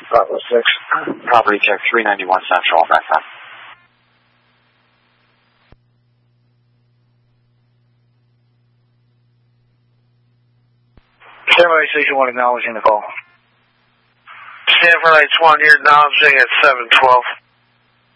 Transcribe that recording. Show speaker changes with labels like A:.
A: Bravo 6.
B: Property check 391 Central, back up.
A: Stanford Station 1 acknowledging the call.
C: Stanford Lights 1 here, acknowledging at 712.